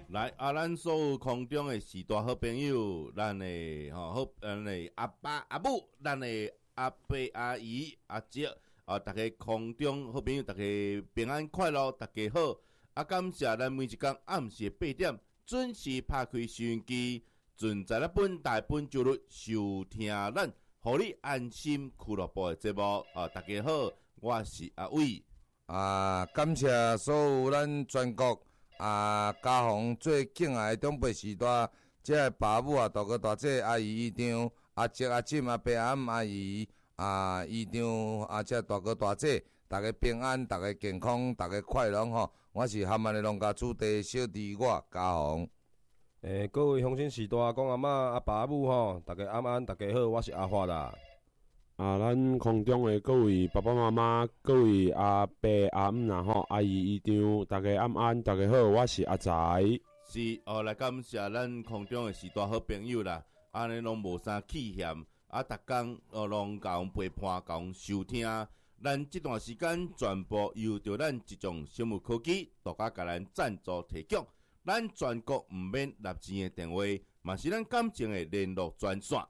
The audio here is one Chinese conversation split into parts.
来咱所有空中的时代好朋友，咱的咱的阿爸阿母，咱的阿伯阿姨阿姐大家空中好朋友，大家平安快乐，大家好。感谢咱每一天暗时8点准时拍开收音机，准在本台本周日收听咱互你安心俱乐部的节目大家好，我是阿伟感谢所有咱全国家访最敬爱的长辈时代，即个爸母大哥大姐阿姨姨丈阿叔阿婶阿伯阿姆阿姨姨丈即大哥大姐，大家平安，大家健康，大家快乐吼！我是含安的农家主地小弟我家访。 各位乡亲时代公阿嬷阿爸阿母吼，大家安，大家好，我是阿发啦。 咱空中的各位爸爸妈妈、各位阿伯阿姆啦吼，阿姨姨丈，大家安，大家好，我是阿财。 是来感谢咱空中的时代好朋友啦，安尼拢无啥气嫌逐工拢甲阮陪伴，甲阮收听。咱这段时间全部由着咱一种生物科技独家甲咱赞助提供。咱全国毋免纳钱的电话，嘛是咱感情的联络专线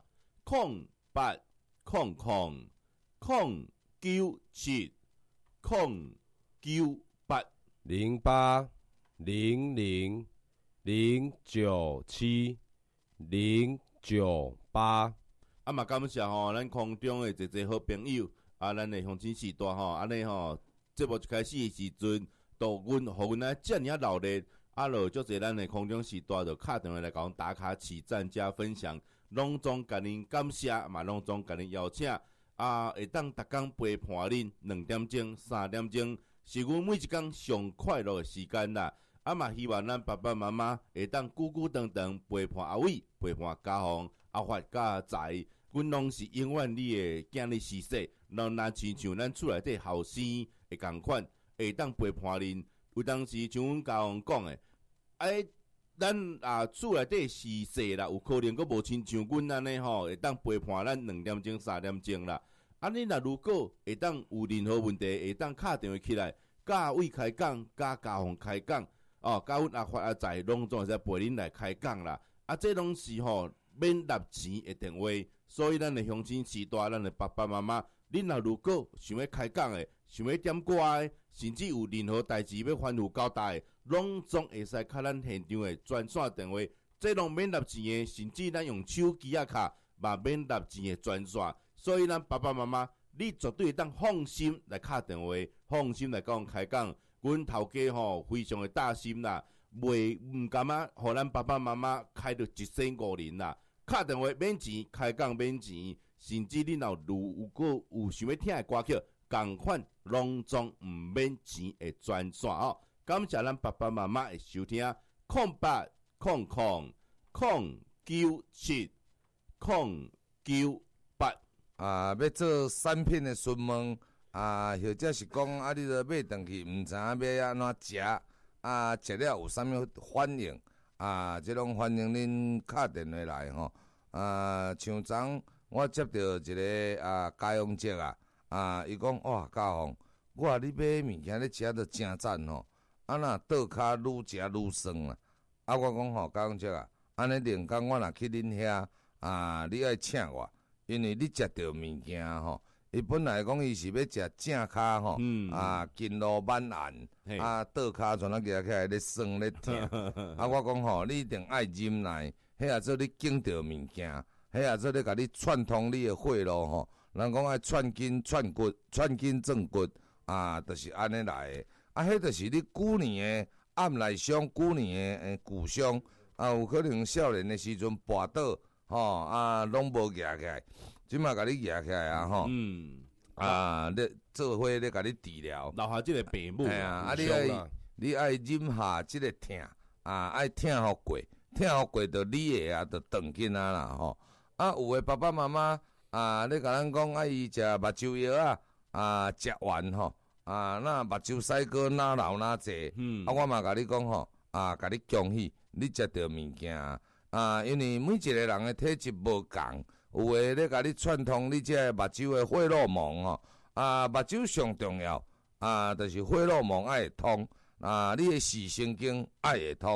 0800970978。 嘛感谢咱空中的一好朋友咱的乡亲时代安尼节目一开始的时阵，互阮遮尔热烈。就足侪咱的空中时代就敲电话来甲阮打卡起赞加分享，拢总甲恁感谢，嘛拢总甲恁邀请会当逐工陪伴恁2点钟、3点钟，是阮每一天上快乐的时间啦。嘛希望咱爸爸妈妈会当久久长长陪伴阿伟、陪伴家访、阿发、甲财，阮拢是永远你的囝日时势，拢若亲像咱厝内底后生会共款，会当陪伴恁。有当时像阮家访讲的。咱厝内底时势啦，有可能阁无亲像阮安尼会当陪伴咱2点钟、3点钟啦。你若如果会当有任何问题，会当敲电话起来，甲伟开讲，甲家访开讲，甲阮阿发阿财拢总会使陪恁来开讲啦。这拢是免纳钱的电话，所以咱的乡亲时代，咱的爸爸妈妈，恁若如果想要开讲的，想要点歌的，甚至有任何代志要吩咐交代，拢总会使敲咱现场的专线电话，这拢免纳钱的，甚至咱用手机卡嘛免纳钱的专线。所以咱爸爸妈妈，你绝对当放心来敲电话，放心来甲阮开讲。阮头家非常的大心啦，毋甘互咱爸爸妈妈开着一生5年啦。敲电话免钱，开讲免钱，甚至你如果有想要听的歌曲，同款拢总毋免钱的专线感谢咱爸爸妈妈的收听，0800970998 要做产品的询问或者是讲你著买回去，毋知影要安怎食食了有啥物反应这拢欢迎恁敲电话来像昨我接到一个家访者伊讲哇家访，我你买物件咧食得真赞若倒骹愈食愈酸啦。我讲家访者安尼另工我若去恁遐你爱请我，因为你食到物件伊本来讲伊是要食正骹筋络满硬倒骹全啊举起来咧酸咧疼我讲你一定爱忍耐，迄做你拣到物件，迄做咧甲你串通你的血路人讲爱串筋串骨，串筋正骨就是安尼来的迄就是你旧年的暗内伤，旧年的骨伤有可能少年的时阵跋倒拢无举起来，即马甲你举起来咧做伙咧甲你治疗， 留下即个病母你爱忍下即个疼爱疼互过，疼互过着你的着长紧啦有的爸爸妈妈咧甲咱讲伊食目睭药食完那目睭屎膏哪流哪济我嘛甲你讲甲你恭喜你食到物件因为每一个人的体质无共，有诶咧甲你串通你这目睭的血肉膜目睭上重要就是血肉膜爱会通你的视神经爱会通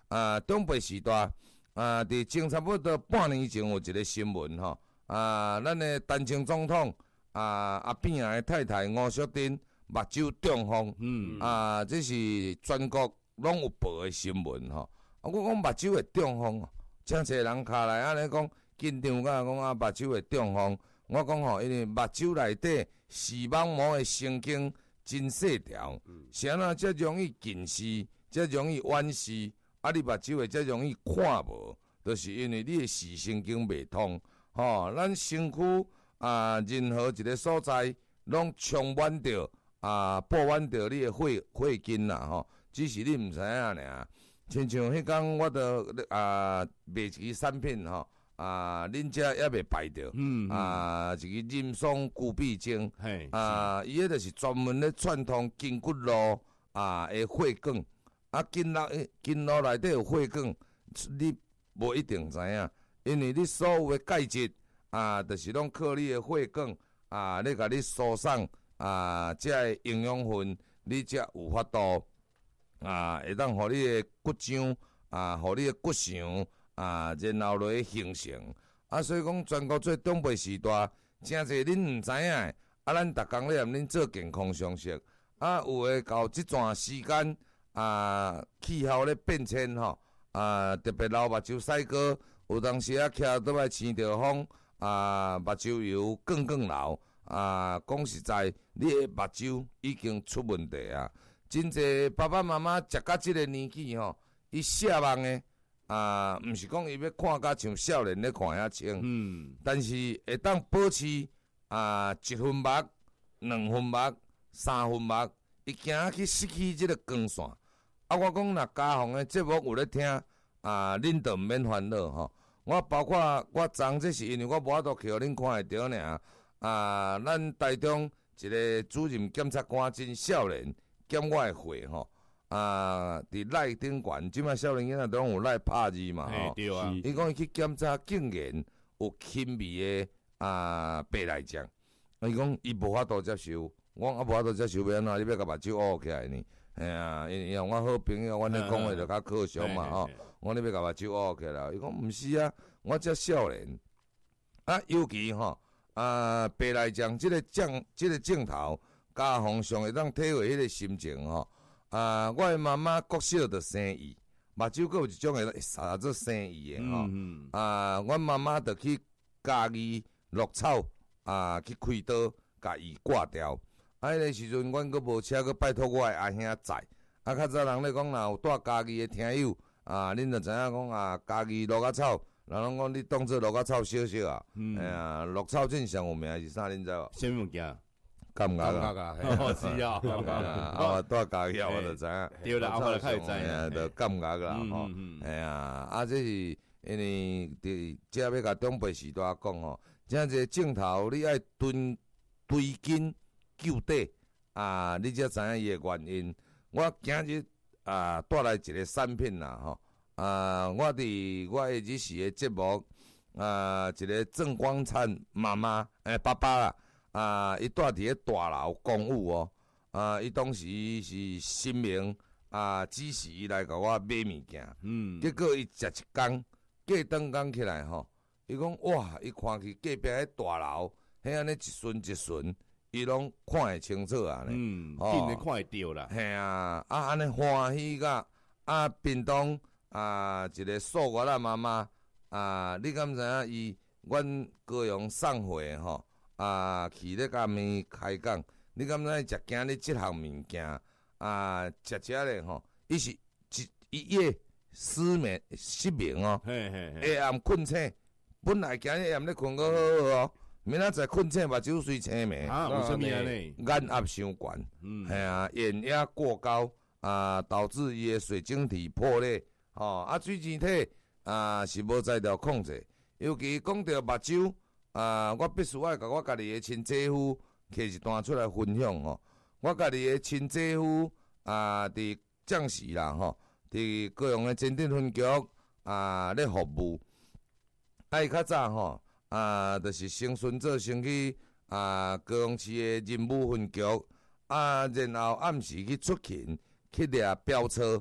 中北时代伫前差不多半年前有一个新闻吼，咱的陈前总统阿扁仔的太太吴淑珍目睭中风，这是全国拢有报的新闻吼。我讲目睭会中风，真侪人卡来安尼讲紧张甲讲目睭会中风。我讲吼，因为目睭内底视网膜的神经真细条，是安怎才容易近视，才容易远视，你目睭会才容易看无，就是因为你的视神经袂通。咱身躯任何一个所在，拢充满着布满着你的血筋啦只是你毋知影尔。亲像迄天我著卖一支产品恁遮还袂排着，一个任松固闭精，伊迄就是专门咧串通筋骨路的血管，筋路内底有血管，你无一定知影，因为你所有的钙质就是拢靠你的血管咧甲你输送这个营养分，你才有法度会当互你的骨浆互你的骨髓。然后落去形成所以讲全国做中北时代，真侪恁毋知影的咱逐工咧念恁做健康常识有诶到即段时间气候咧变迁特别流目睭屎膏，有当时徛倒来生着风目睭油更流讲实在，你诶目睭已经出问题真侪爸爸妈妈食到即个年纪伊奢望诶。毋是讲伊要看甲像少年咧看遐清，但是会当保持1分目、2分目、3分目，伊行去失去即个光线。我讲若家访的节目有咧听恁就毋免烦恼我包括我昨这是因为我无法度去互恁看会着尔咱台中一个主任检察官真少年检我的会伫赖顶悬，即摆少年囡仔都有赖拍字嘛对啊。 伊讲伊去检查，竟然有轻微的白内障。伊讲伊无法度接受，我无法度接受，要安怎？你要甲目睭乌起来呢？因为我好朋友，阮咧讲话就较可笑嘛我你要甲目睭乌起来？伊讲毋是我遮少年尤其白内障即个镜头，家访上会当体会迄个心情我的妈妈国小就生伊，目睭阁有一种会杀做生伊的阮妈妈就去家己落草去开刀，甲伊挂掉。迄个时阵，阮阁无车，阁拜托我的阿兄载。较早人咧讲，若有带家己的听友恁就知影讲家己落草，人拢讲你当做落草小小落草正常有名是啥？恁知无？ 什么物件？ 感觉是感觉带家己我就知影。 对啦，后来较会知影， 就感觉啦这是因为伫遮要甲中北时代讲真侪镜头你爱追根究底你才知影伊的原因。我今日带来一个产品啦我伫我下日时的节目一个郑光灿妈妈爸爸啦。伊住伫个大楼公务伊当时是新明指示伊来甲我买物件，结果伊食一工，过顿工起来伊讲哇，伊看去隔壁迄大楼，迄安尼一瞬一瞬，伊拢看会清楚紧咧看会着啦。 嘿安尼欢喜甲屏东一个素月仔妈妈你敢知影伊阮高雄送货去咧甲面开讲，你敢知食今日即项物件食咧伊是一夜失眠下暗困醒，本来今日暗咧困个好好明仔载困醒目睭水青眉有啥物安尼？ 眼压伤悬，眼压过高导致伊的水晶体破裂水晶体是无在条控制，尤其讲到目睭。我必须爱甲我家己的亲姐夫摕一段出来分享我家己的亲姐夫伫将士啦伫高雄的前镇分局咧服务。伊较早就是升顺做升去高雄市的任务分局然后暗时去出勤去掠飙车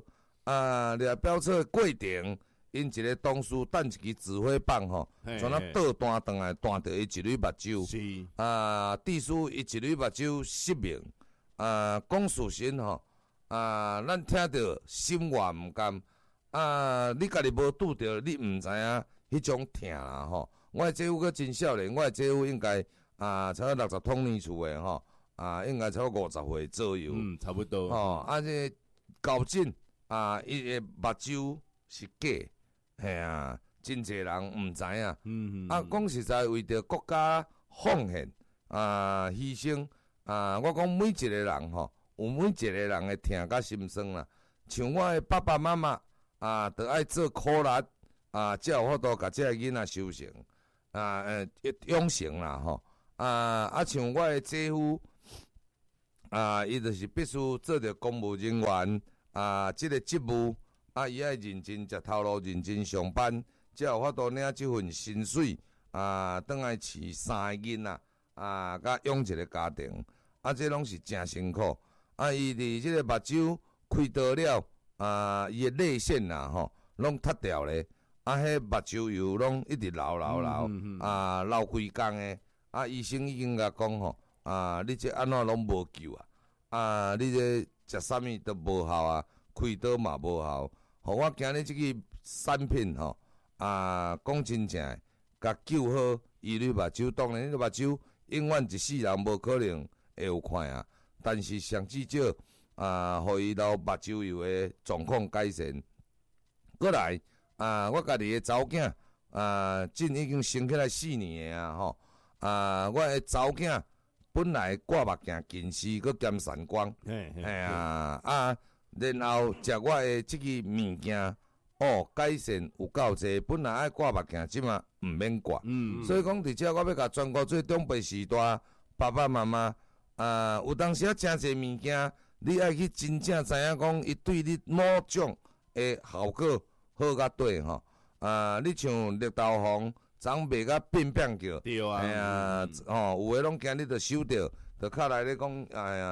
掠飙车的过程，因一个同事等一支指挥棒吼，像那倒弹转来弹着伊一蕊目睭， 是地叔伊一蕊目睭失明，讲事实吼，咱听着心外毋甘，你家己无拄着，你毋知影迄种疼啦吼。我的姐夫佫真少年，我的姐夫应该差不多60通年厝的吼，应该差不多50岁左右， 差不多吼，这高进伊的目睭是假，嘿真侪人毋知影，讲实在为着国家奉献牺牲我讲每一个人吼，有每一个人的疼甲心酸啦，像我的爸爸妈妈着爱做苦力才有法度甲这个囡仔修成养成啦吼，像我的姐夫伊就是必须做着公务人员这个职务伊爱认真食头路，认真上班，才有法度领这份薪水转来饲3个囡仔甲养一个家庭这拢是真辛苦伊伫这个目睭开刀了伊的泪腺吼拢塌掉咧迄目睭油拢一直流流规工诶医生已经甲讲吼你这安怎拢无救你这食啥物都无效开刀嘛无效，互我今日即个产品吼讲真正诶，甲救好伊蕊目睭，当然迄个目睭永远一世人无可能会有看但是上至少互伊流目睭油诶状况改善。过来我家己诶查某囝真已经生起来4年诶吼我诶查某囝本来挂目镜近视，佮兼散光，然后食我的即个物件，改善有够济。本来爱挂目镜，即马毋免挂。所以讲，伫遮我要甲全国做长辈时代爸爸妈妈，有当时真济物件，你爱去真正知影讲，伊对你某种的效果好甲对吼。你像绿豆黄，昨卖甲变叫， 对有诶拢今日着收着，着较来咧讲，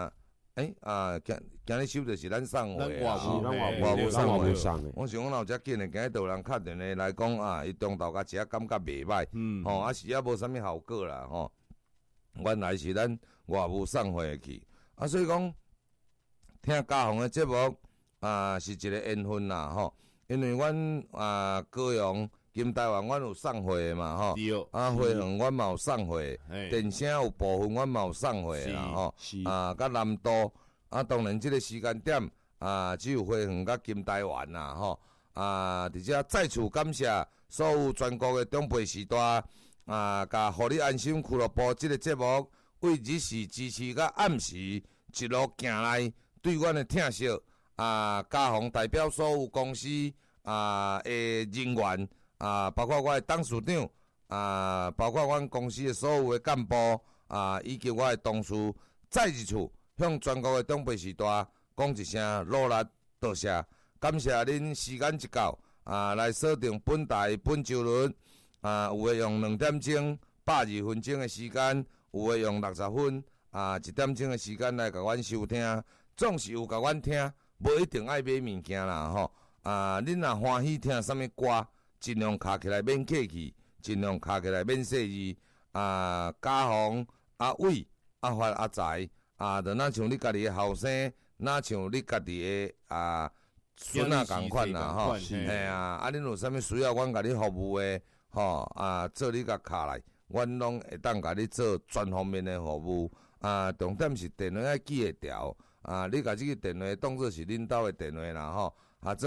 今日收着是咱送货咱外务送的。 我想讲若有遮紧诶，今日就有人敲电话来讲伊中昼甲食感觉袂歹，是无啥物效果啦吼。原来是咱外务送货去，所以讲听嘉宏诶节目是一个缘分啦吼，因为阮高雄。金台湾，阮有送货嘛吼，花园阮嘛有送货，电声有部分阮嘛有送货啦吼，甲南都当然即个时间点只有花园甲金台湾啦吼，伫遮再次感谢所有全国的长辈时代甲互你安心俱乐部即个节目，为日时支持甲暗时一路行来，对阮的疼惜嘉宏代表所有公司的人员。包括我的董事长，包括阮公司的所有的干部，以及我的同事，再一次向全国的长辈时代讲一声努力多谢，感谢恁时间一到，来锁定本台本周轮，有诶用2点钟82分钟的时间，有诶用60分1点钟的时间来甲阮收听，总是有甲阮听，无一定爱买物件啦吼，恁若欢喜听啥物歌。尽量卡起来免客气，尽量卡起来免细字。嘉宏、阿伟、阿发、阿财，就若像你家己的后生，若像你家己的孙仔共款啦吼。恁有啥物需要，阮甲你服务的吼，做你甲卡来，阮拢会当甲你做全方面的服务。重点是电话要记会牢。你甲即个电话当作是恁兜的电话啦吼。做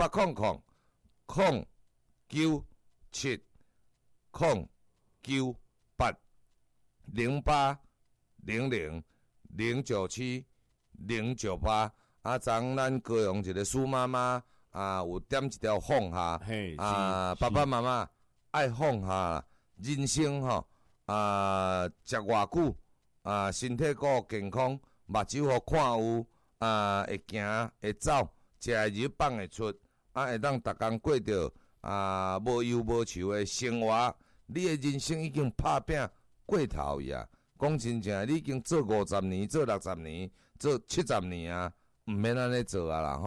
0800 097 098 0800 097 098昨咱高雄一个苏妈妈有点一条放下爸爸妈妈爱放下人生吼食偌久身体够健康，目睭互看有会行会走，食会入放会出会当逐工过着无忧无愁的生活，你的人生已经拍拼过头去讲真正，你已经做50年、做60年、做70年毋免安尼做啦吼。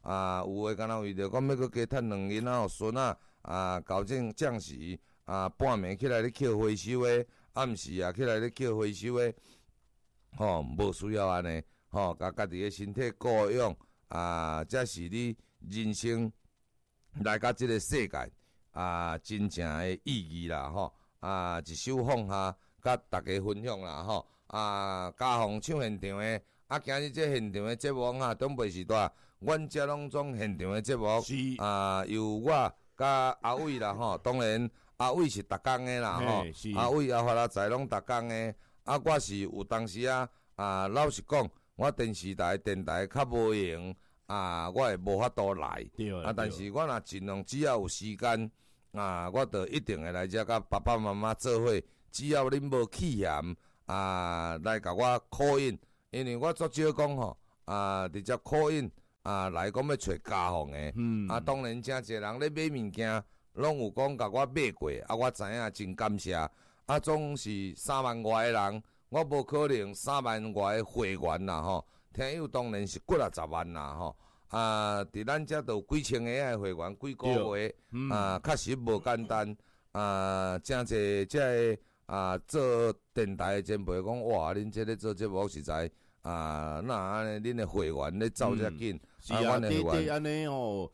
有诶敢若为着讲要搁加趁2银仔互孙仔搞降时半暝起来咧捡回收诶，暗时起来咧捡回收诶，无需要安尼，甲家己诶身体顾养才是你人生来到即个世界真正诶意义啦，一首放下，甲大家分享啦，嘉宏唱现场诶，今日这现场诶节目中北时代，阮遮拢总现场诶节目，由我甲阿伟啦，当然阿伟是逐工诶啦，阿伟发大财拢逐工诶，我是有当时老实讲，我电视台较无闲，我会无法度来，但是我若尽量只要有时间，我就一定会来遮甲爸爸妈妈做伙，只要恁无气嫌，来甲我call in，因为我足少讲直接call in，来讲要找家访诶，当然真侪人咧买物件，拢有讲甲我买过，我知影真感谢，总是3万外诶人，我无可能3万外诶会员啦，听友当然是几60万啦，伫咱遮都有几千个诶会员，几个月，确实无简单，真侪遮个做电台诶前辈讲，哇，恁这咧做节目实在，那安尼恁诶会员咧走遮紧， 阮诶会员安尼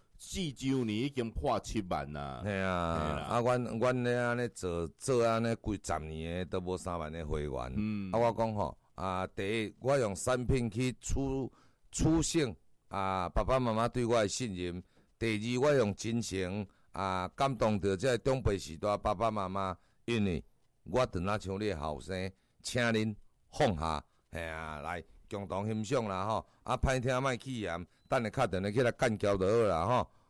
4周年已经破7万啦。 嘿阮咧安尼做安尼几10年诶，都无3万诶会员。我讲第一，我用产品去取胜爸爸妈妈对我诶信任；第二，我用真诚感动着这中辈时代爸爸妈妈，因为我阵仔像你后生，请恁放下，来共同欣赏啦歹听莫气嫌，等下敲电话起来干交就好啦